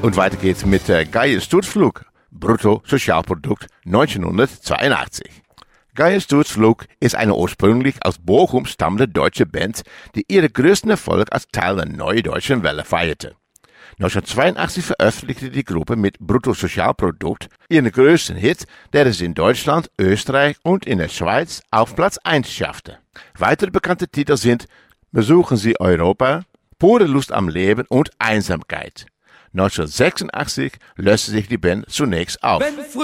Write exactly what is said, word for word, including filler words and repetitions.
Und weiter geht's mit äh, Geil Sturzflug, Bruttosozialprodukt neunzehnhundertzweiundachtzig. Geil Sturzflug ist eine ursprünglich aus Bochum stammende deutsche Band, die ihre größten Erfolg als Teil der Neudeutschen Welle feierte. neunzehnhundertzweiundachtzig veröffentlichte die Gruppe mit Bruttosozialprodukt ihren größten Hit, der es in Deutschland, Österreich und in der Schweiz auf Platz eins schaffte. Weitere bekannte Titel sind Besuchen Sie Europa, Pure Lust am Leben und Einsamkeit. neunzehnhundertsechsundachtzig löste sich die Band zunächst auf.